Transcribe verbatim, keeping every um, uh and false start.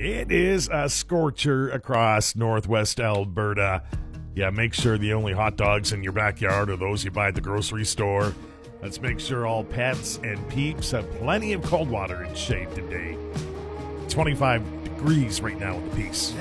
It is a scorcher across northwest Alberta. Yeah, make sure the only hot dogs in your backyard are those you buy at the grocery store. Let's make sure all pets and peeps have plenty of cold water and shade today. twenty-five degrees right now with the peace.